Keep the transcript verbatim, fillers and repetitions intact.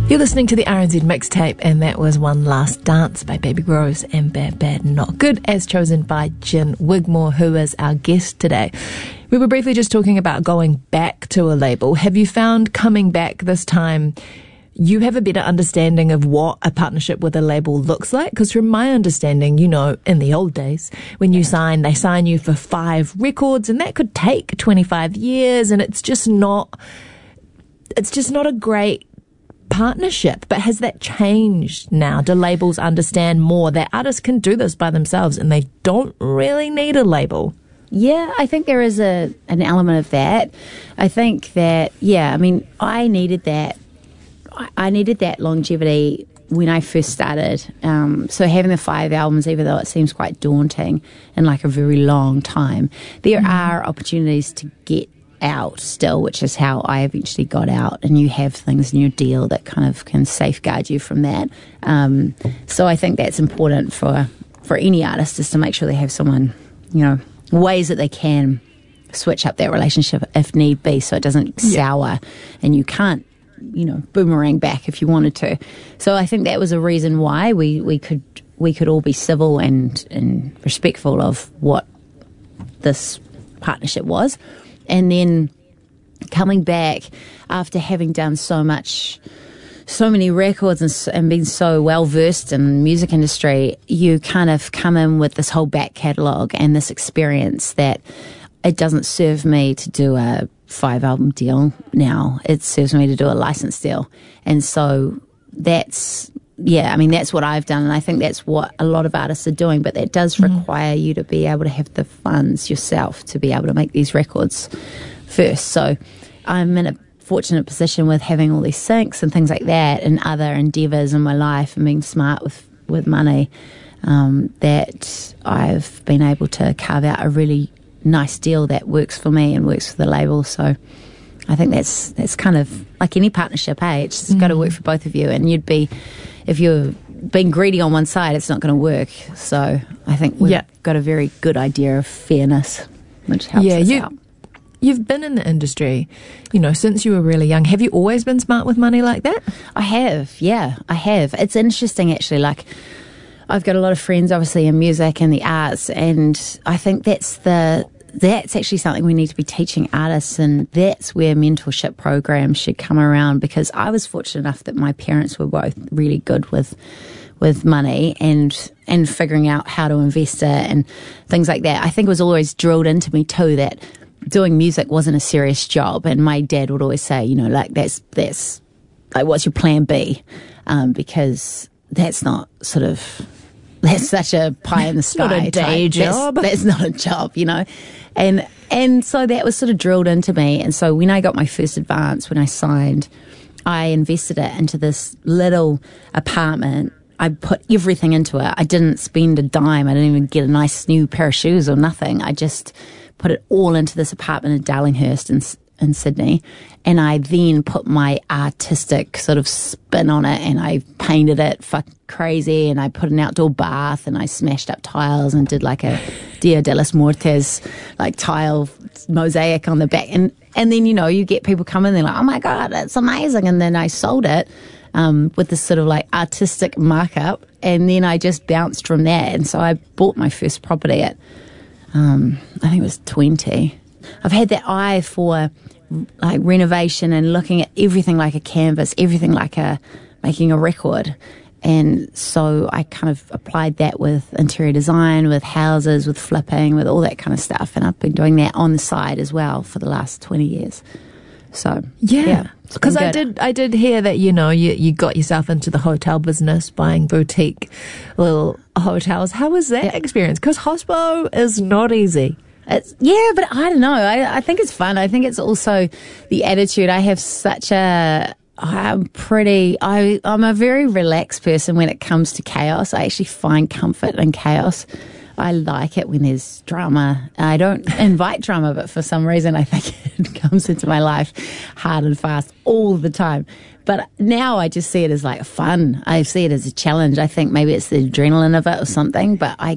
You're listening to the R N Z Mixtape, and that was One Last Dance by Baby Grows and Bad Bad Not Good, as chosen by Jen Wigmore, who is our guest today. We were briefly just talking about going back to a label. Have you found coming back this time you have a better understanding of what a partnership with a label looks like? Because from my understanding, you know, in the old days, when you sign, they sign you for five records, and that could take twenty-five years, and it's just not, it's just not a great partnership. But has that changed now? Do labels understand more that artists can do this by themselves and they don't really need a label? Yeah, I think there is a an element of that. I think that, yeah, I mean, I needed that. I needed that longevity when I first started. Um, so having the five albums, even though it seems quite daunting and like a very long time, there mm. are opportunities to get out still, which is how I eventually got out. And you have things in your deal that kind of can safeguard you from that. Um, so I think that's important for, for any artist, is to make sure they have someone, you know, ways that they can switch up that relationship if need be, so it doesn't yeah. sour and you can't, you know, boomerang back if you wanted to. So I think that was a reason why we, we could we could all be civil and, and respectful of what this partnership was. And then coming back after having done so much, so many records and, and been so well versed in the music industry, you kind of come in with this whole back catalogue and this experience that it doesn't serve me to do a five album deal now. It serves me to do a license deal. And so that's, yeah, I mean, that's what I've done. And I think that's what a lot of artists are doing. But that does mm-hmm. require you to be able to have the funds yourself to be able to make these records first. So I'm in a fortunate position with having all these syncs and things like that and other endeavours in my life and being smart with, with money, um, that I've been able to carve out a really nice deal that works for me and works for the label. So I think that's that's kind of like any partnership, eh? It's mm. got to work for both of you, and you'd be, if you're being greedy on one side, it's not going to work. So I think we've yeah. got a very good idea of fairness, which helps yeah, us you, out. You've been in the industry, you know, since you were really young. Have you always been smart with money like that? I have, yeah, I have. It's interesting, actually, like, I've got a lot of friends, obviously, in music and the arts, and I think that's the that's actually something we need to be teaching artists, and that's where mentorship programs should come around, because I was fortunate enough that my parents were both really good with with money and and figuring out how to invest it and things like that. I think it was always drilled into me too that doing music wasn't a serious job, and my dad would always say, you know, like, that's that's like, what's your plan B? Um, because that's not sort of that's such a pie in the sky. Not a day type. job. That's, that's not a job, you know. And and so that was sort of drilled into me. And so when I got my first advance, when I signed, I invested it into this little apartment. I put everything into it. I didn't spend a dime. I didn't even get a nice new pair of shoes or nothing. I just put it all into this apartment in Darlinghurst in, in Sydney. And I then put my artistic sort of spin on it, and I painted it fuck crazy, and I put an outdoor bath, and I smashed up tiles and did like a Dia de los Muertes like tile mosaic on the back. And, and then, you know, you get people coming, they're like, oh my God, it's amazing. And then I sold it um, with this sort of like artistic markup, and then I just bounced from that. And so I bought my first property at, um, I think it was twenty. I've had that eye for like renovation and looking at everything like a canvas, everything like a making a record. And so I kind of applied that with interior design, with houses, with flipping, with all that kind of stuff. And I've been doing that on the side as well for the last twenty years. So yeah, because yeah, I did I did hear that, you know, you, you got yourself into the hotel business, buying boutique little hotels. How was that yeah. experience? Because hospo is not easy. It's, yeah, but I don't know. I, I think it's fun. I think it's also the attitude. I have such a, I'm pretty, I, I'm a very relaxed person when it comes to chaos. I actually find comfort in chaos. I like it when there's drama. I don't invite drama, but for some reason I think it comes into my life hard and fast all the time. But now I just see it as like fun. I see it as a challenge. I think maybe it's the adrenaline of it or something, but I